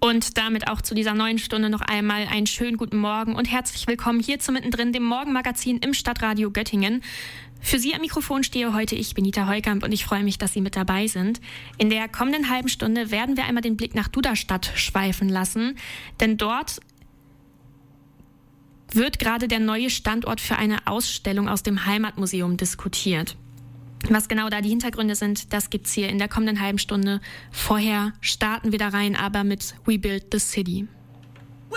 Und damit auch zu dieser neuen Stunde noch einmal einen schönen guten Morgen und herzlich willkommen hier zu Mittendrin, dem Morgenmagazin im Stadtradio Göttingen. Für Sie am Mikrofon stehe heute ich, Benita Heukamp, und ich freue mich, dass Sie mit dabei sind. In der kommenden halben Stunde werden wir einmal den Blick nach Duderstadt schweifen lassen, denn dort wird gerade der neue Standort für eine Ausstellung aus dem Heimatmuseum diskutiert. Was genau da die Hintergründe sind, das gibt's hier in der kommenden halben Stunde. Vorher starten wir da rein, aber mit We Build the City.